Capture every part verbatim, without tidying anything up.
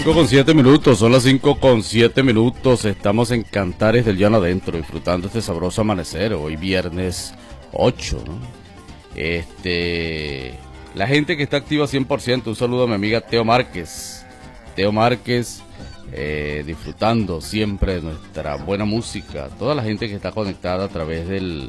cinco con siete minutos, son las cinco con siete minutos, estamos en Cantares del Llano Adentro, disfrutando este sabroso amanecer, hoy viernes ocho, ¿no? Este, la gente que está activa cien por ciento, un saludo a mi amiga Teo Márquez, Teo Márquez, eh, disfrutando siempre de nuestra buena música, toda la gente que está conectada a través del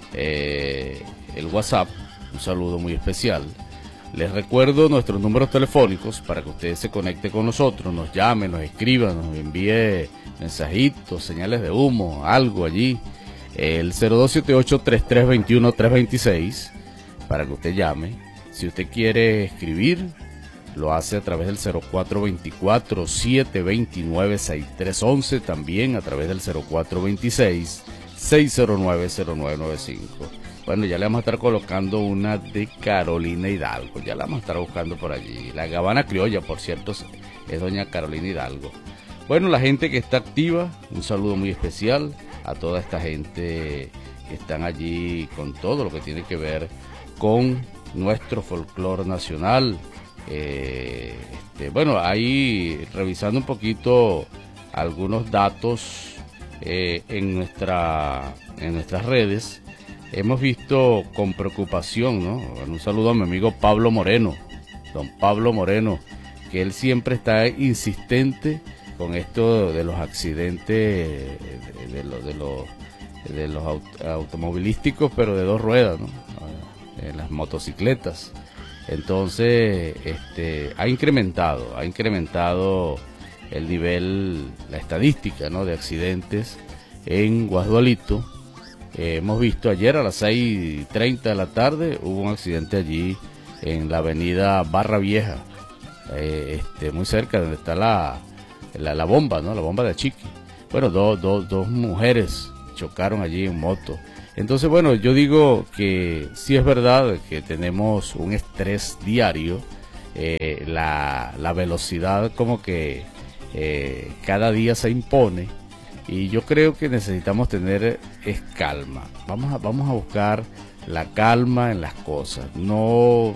eh, el WhatsApp, un saludo muy especial. Les recuerdo nuestros números telefónicos para que ustedes se conecten con nosotros, nos llamen, nos escriban, nos envíe mensajitos, señales de humo, algo allí. El cero dos siete ocho, tres tres dos uno, tres dos seis para que usted llame. Si usted quiere escribir, lo hace a través del cero cuatro dos cuatro, siete dos nueve, seis tres uno uno, también a través del cero cuatro dos seis, seis cero nueve, cero nueve nueve cinco. Bueno, ya le vamos a estar colocando una de Carolina Hidalgo, ya la vamos a estar buscando por allí. La Gabana Criolla, por cierto, es doña Carolina Hidalgo. Bueno, la gente que está activa, un saludo muy especial a toda esta gente que están allí con todo lo que tiene que ver con nuestro folclore nacional. Eh, este, bueno, ahí revisando un poquito algunos datos eh, en, nuestra, en nuestras redes, hemos visto con preocupación, ¿no? Bueno, un saludo a mi amigo Pablo Moreno, don Pablo Moreno, que él siempre está insistente con esto de los accidentes de, de, los, de los, de los aut automovilísticos, pero de dos ruedas, ¿no? En las motocicletas. Entonces, este, ha incrementado, ha incrementado el nivel, la estadística, ¿no?, de accidentes en Guasdualito. Eh, hemos visto ayer a las seis y treinta de la tarde, hubo un accidente allí en la avenida Barra Vieja, eh, este, muy cerca de donde está la, la, la bomba, ¿no? La bomba de Chiqui. Bueno, dos, dos, dos mujeres chocaron allí en moto. Entonces, bueno, yo digo que sí es verdad que tenemos un estrés diario, eh, la, la velocidad como que eh, cada día se impone. Y yo creo que necesitamos tener es calma. Vamos a, vamos a buscar la calma en las cosas. No,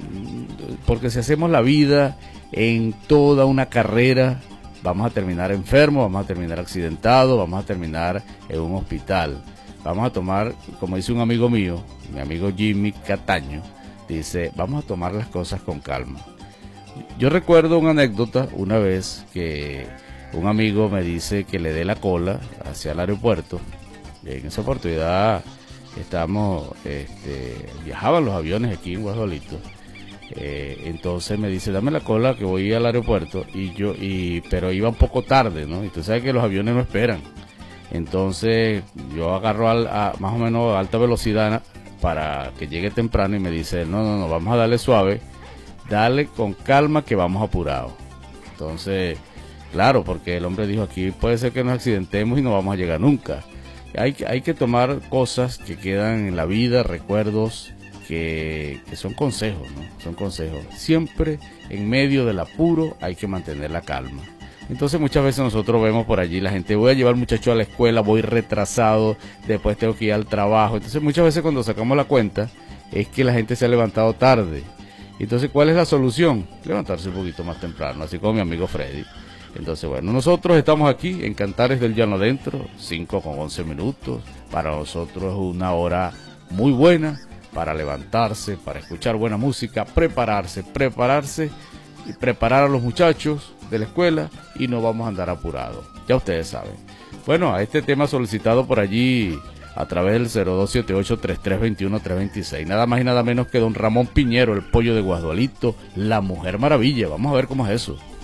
porque si hacemos la vida en toda una carrera, vamos a terminar enfermos, vamos a terminar accidentados, vamos a terminar en un hospital. Vamos a tomar, como dice un amigo mío, mi amigo Jimmy Cataño, dice, vamos a tomar las cosas con calma. Yo recuerdo una anécdota una vez que un amigo me dice que le dé la cola hacia el aeropuerto. En esa oportunidad estábamos, este, viajaban los aviones aquí en Guasdualito. Eh, entonces me dice, dame la cola que voy al aeropuerto. Y yo, y, pero iba un poco tarde, ¿no? Y tú sabes que los aviones no esperan. Entonces yo agarro al, a, más o menos a alta velocidad para que llegue temprano y me dice, no, no, no, vamos a darle suave, dale con calma que vamos apurados. Entonces, claro, porque el hombre dijo, aquí puede ser que nos accidentemos y no vamos a llegar nunca. Hay, hay que tomar cosas que quedan en la vida, recuerdos que, que son consejos, ¿no? Son consejos. Siempre en medio del apuro hay que mantener la calma. Entonces muchas veces nosotros vemos por allí la gente, voy a llevar al muchacho a la escuela, voy retrasado, después tengo que ir al trabajo. Entonces muchas veces cuando sacamos la cuenta es que la gente se ha levantado tarde. Entonces, ¿cuál es la solución? Levantarse un poquito más temprano, así como mi amigo Freddy. Entonces, bueno, nosotros estamos aquí en Cantares del Llano Adentro, cinco con once minutos. Para nosotros es una hora muy buena para levantarse, para escuchar buena música, prepararse, prepararse y preparar a los muchachos de la escuela y no vamos a andar apurados. Ya ustedes saben. Bueno, a este tema solicitado por allí a través del cero dos siete ocho, tres tres dos uno, tres dos seis. Nada más y nada menos que don Ramón Piñero, el pollo de Guasdualito, la Mujer Maravilla. Vamos a ver cómo es eso.